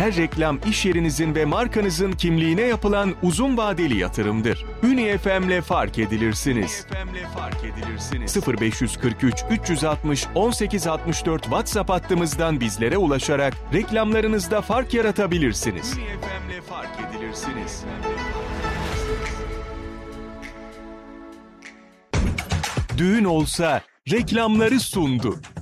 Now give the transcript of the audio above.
Her reklam iş yerinizin ve markanızın kimliğine yapılan uzun vadeli yatırımdır. Uni.FM'le fark edilirsiniz. 0543 360 1864 WhatsApp hattımızdan bizlere ulaşarak reklamlarınızda fark yaratabilirsiniz. Uni.FM'le fark edilirsiniz. Düğün olsa reklamları sundu.